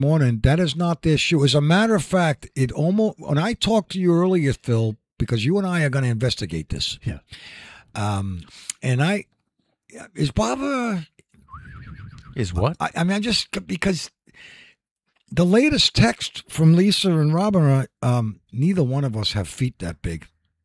morning. That is not their shoe. As a matter of fact, it almost, when I talked to you earlier, Phil, because you and I are going to investigate this. Yeah. And is Bob Is what? I mean, because the latest text from Lisa and Robin, neither one of us have feet that big.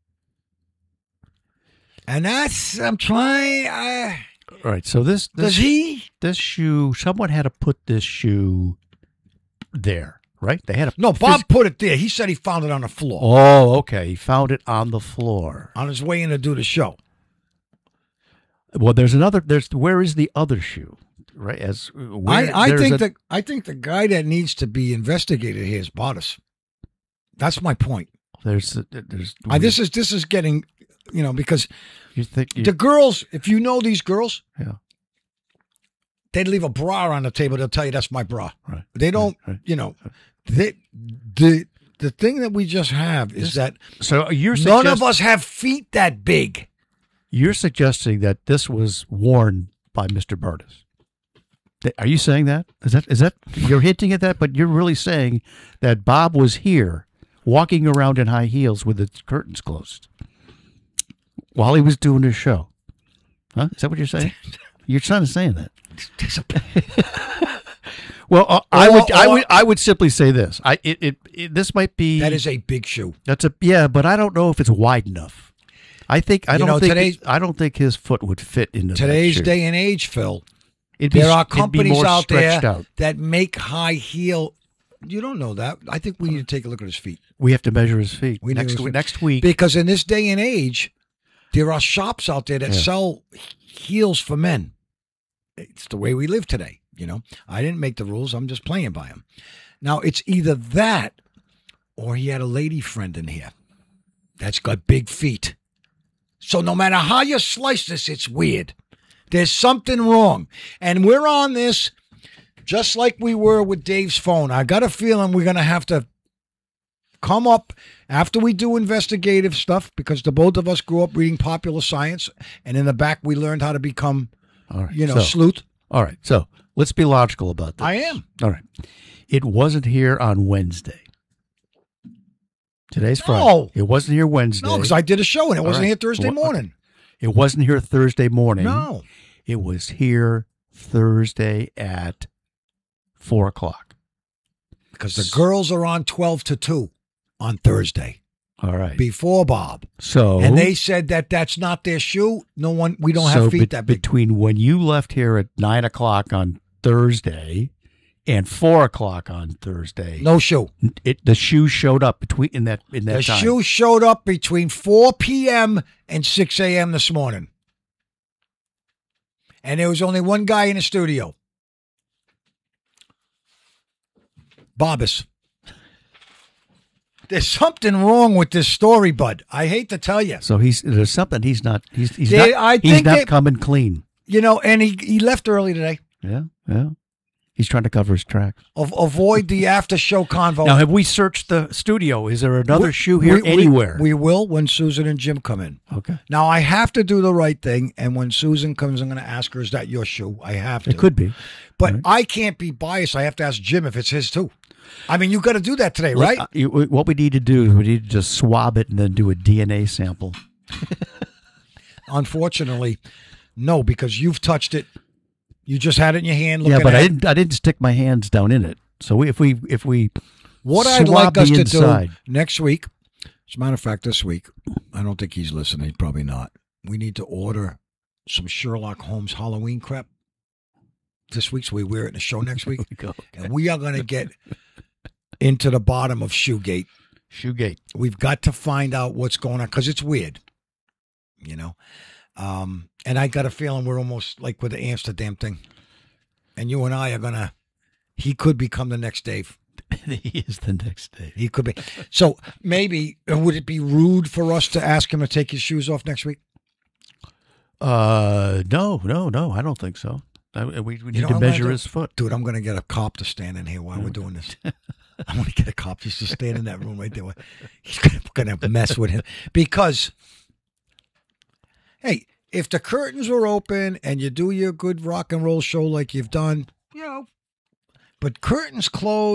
And I'm trying. All right. So this shoe, someone had to put this shoe there, right? They had to. No, Bob put it there. He said he found it on the floor. Oh, okay. He found it on the floor on his way in to do the show. Well, where is the other shoe? Right? I think the guy that needs to be investigated here is Bottas. That's my point. This is getting, because the girls, if you know these girls, yeah, they'd leave a bra on the table. They'll tell you that's my bra. Right. They don't, the thing that we just have is that none of us have feet that big. You're suggesting that this was worn by Mr. Bottas. Are you saying that? Is that you're hinting at that, but you're really saying that Bob was here walking around in high heels with the curtains closed while he was doing his show? Huh? Is that what you're saying? Your son is saying that. Well, I would simply say this. This might be, that is a big shoe. But I don't know if it's wide enough. I don't think his foot would fit into today's that shoe. Day and age, Phil. There are companies out there that make high heel. You don't know that. I think we need to take a look at his feet. We have to measure his feet next week. Because in this day and age, there are shops out there that sell heels for men. It's the way we live today. I didn't make the rules. I'm just playing by them. Now, it's either that or he had a lady friend in here that's got big feet. So no matter how you slice this, it's weird. There's something wrong. And we're on this just like we were with Dave's phone. I got a feeling we're going to have to come up after we do investigative stuff, because the both of us grew up reading popular science, and in the back we learned how to become, sleuth. All right. So let's be logical about this. I am. All right. It wasn't here on Wednesday. Today's Friday. No. It wasn't here Wednesday. No, because I did a show and it wasn't here Thursday morning. It wasn't here Thursday morning. No. It was here Thursday at 4:00. Because the girls are on 12 to 2 on Thursday. All right. Before Bob. And they said that that's not their shoe. We don't have feet that big. Between when you left here at 9:00 on Thursday and 4:00 on Thursday, no shoe. The shoe showed up in that time. The shoe showed up between 4 p.m. and 6 a.m. this morning. And there was only one guy in the studio. Bobbis. There's something wrong with this story, bud. I hate to tell you. So there's something he's not coming clean. And he left early today. Yeah. He's trying to cover his tracks. Avoid the after-show convo. Now, have we searched the studio? Is there another shoe here anywhere? We will when Susan and Jim come in. Okay. Now, I have to do the right thing, and when Susan comes, I'm going to ask her, is that your shoe? I have to. It could be. But I can't be biased. I have to ask Jim if it's his, too. I mean, you got to do that today, right? What we need to do is we need to just swab it and then do a DNA sample. Unfortunately, no, because you've touched it. You just had it in your hand. Yeah, but I didn't stick my hands down in it. So if we what I'd like us to do next week, as a matter of fact, this week, I don't think he's listening. Probably not. We need to order some Sherlock Holmes Halloween crap this week, so we wear it in the show next week. Okay. And we are going to get into the bottom of Shoegate. We've got to find out what's going on, because it's weird, And I got a feeling we're almost like with the Amsterdam thing. And you and I are he could become the next Dave. He is the next Dave. He could be. So maybe, would it be rude for us to ask him to take his shoes off next week? No, I don't think so. We need to measure his foot. Dude, I'm going to get a cop to stand in here while we're doing this. I'm going to get a cop just to stand in that room right there. He's going to mess with him. Because, hey, if the curtains were open and you do your good rock and roll show like you've done, but curtains close.